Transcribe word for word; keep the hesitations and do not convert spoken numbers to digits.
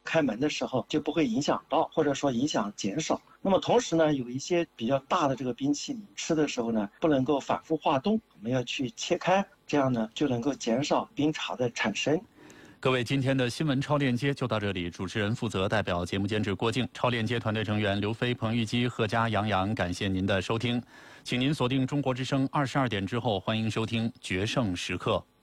开门的时候就不会影响到，或者说影响减少。那么同时呢，有一些比较大的这个冰淇淋吃的时候呢，不能够反复化冻，我们要去切开，这样呢就能够减少冰碴的产生。 各位，今天的新闻超链接就到这里。主持人负责，代表节目监制郭靖，超链接团队成员刘飞、彭玉基、贺佳、杨洋，感谢您的收听。请您锁定中国之声二十二点之后，欢迎收听《决胜时刻》。